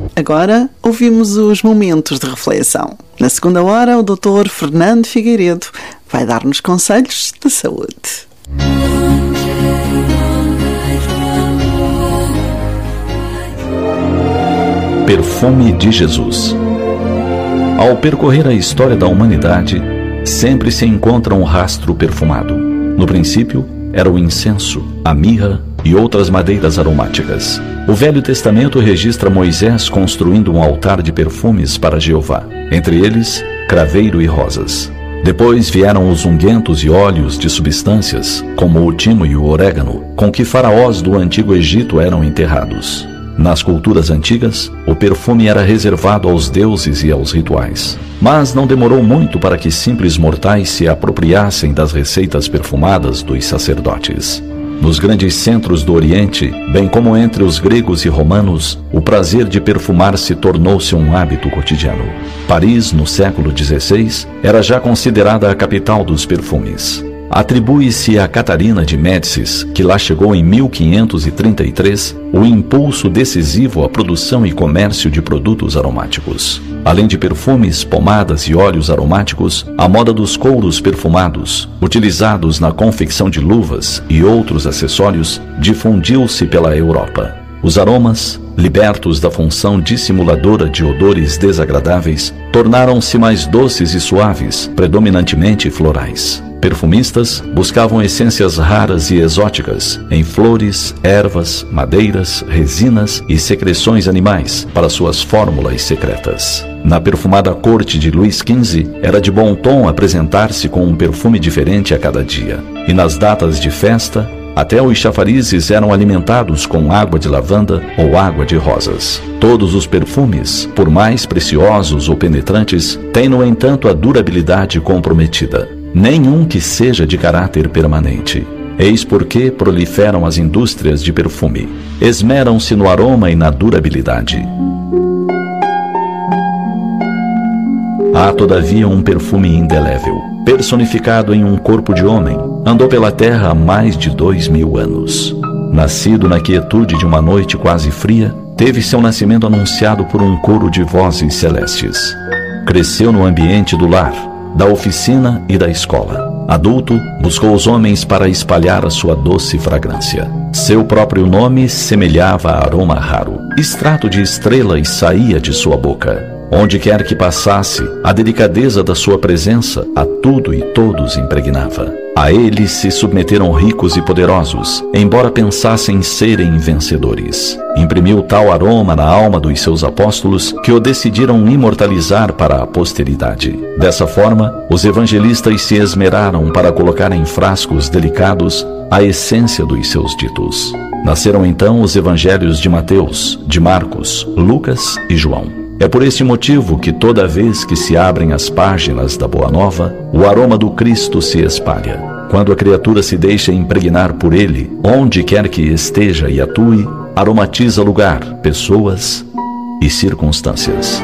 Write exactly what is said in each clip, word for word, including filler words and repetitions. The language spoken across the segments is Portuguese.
Agora ouvimos os momentos de reflexão. Na segunda hora, o doutor Fernando Figueiredo vai dar-nos conselhos de saúde. Perfume de Jesus. Ao percorrer a história da humanidade, sempre se encontra um rastro perfumado. No princípio, era o incenso, a mirra e outras madeiras aromáticas. O Velho Testamento registra Moisés construindo um altar de perfumes para Jeová, entre eles, craveiro e rosas. Depois vieram os unguentos e óleos de substâncias, como o timo e o orégano, com que faraós do Antigo Egito eram enterrados. Nas culturas antigas, o perfume era reservado aos deuses e aos rituais. Mas não demorou muito para que simples mortais se apropriassem das receitas perfumadas dos sacerdotes. Nos grandes centros do Oriente, bem como entre os gregos e romanos, o prazer de perfumar-se tornou-se um hábito cotidiano. Paris, no século dezesseis, era já considerada a capital dos perfumes. Atribui-se a Catarina de Médicis, que lá chegou em mil quinhentos e trinta e três, o impulso decisivo à produção e comércio de produtos aromáticos. Além de perfumes, pomadas e óleos aromáticos, a moda dos couros perfumados, utilizados na confecção de luvas e outros acessórios, difundiu-se pela Europa. Os aromas, libertos da função dissimuladora de odores desagradáveis, tornaram-se mais doces e suaves, predominantemente florais. Perfumistas buscavam essências raras e exóticas em flores, ervas, madeiras, resinas e secreções animais para suas fórmulas secretas. Na perfumada corte de Luís quinze, era de bom tom apresentar-se com um perfume diferente a cada dia. E nas datas de festa, até os chafarizes eram alimentados com água de lavanda ou água de rosas. Todos os perfumes, por mais preciosos ou penetrantes, têm, no entanto, a durabilidade comprometida. Nenhum que seja de caráter permanente. Eis porque proliferam as indústrias de perfume. Esmeram-se no aroma e na durabilidade. Há, todavia, um perfume indelével, personificado em um corpo de homem. Andou pela terra há mais de dois mil anos. Nascido na quietude de uma noite quase fria, teve seu nascimento anunciado por um coro de vozes celestes. Cresceu no ambiente do lar, da oficina e da escola. Adulto, buscou os homens para espalhar a sua doce fragrância. Seu próprio nome semelhava a aroma raro. Extrato de estrelas saía de sua boca. Onde quer que passasse, a delicadeza da sua presença a tudo e todos impregnava. A ele se submeteram ricos e poderosos, embora pensassem serem vencedores. Imprimiu tal aroma na alma dos seus apóstolos que o decidiram imortalizar para a posteridade. Dessa forma, os evangelistas se esmeraram para colocar em frascos delicados a essência dos seus ditos. Nasceram então os evangelhos de Mateus, de Marcos, Lucas e João. É por este motivo que toda vez que se abrem as páginas da Boa Nova, o aroma do Cristo se espalha. Quando a criatura se deixa impregnar por ele, onde quer que esteja e atue, aromatiza lugar, pessoas e circunstâncias.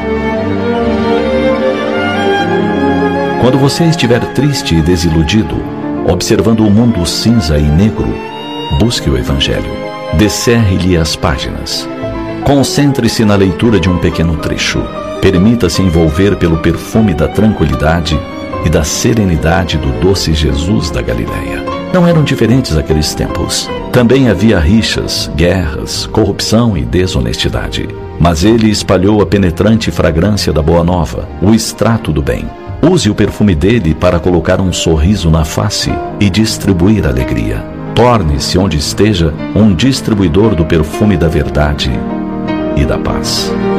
Quando você estiver triste e desiludido, observando o mundo cinza e negro, busque o Evangelho. Descerre-lhe as páginas. Concentre-se na leitura de um pequeno trecho. Permita-se envolver pelo perfume da tranquilidade e da serenidade do doce Jesus da Galileia. Não eram diferentes aqueles tempos. Também havia rixas, guerras, corrupção e desonestidade. Mas ele espalhou a penetrante fragrância da Boa Nova, o extrato do bem. Use o perfume dele para colocar um sorriso na face e distribuir alegria. Torne-se, onde esteja, um distribuidor do perfume da verdade e da paz.